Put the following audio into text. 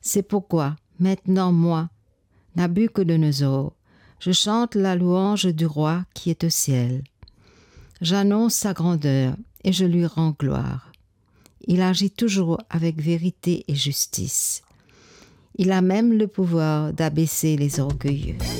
C'est pourquoi, maintenant moi, Nabuchodonosor, je chante la louange du roi qui est au ciel. J'annonce sa grandeur et je lui rends gloire. Il agit toujours avec vérité et justice. Il a même le pouvoir d'abaisser les orgueilleux.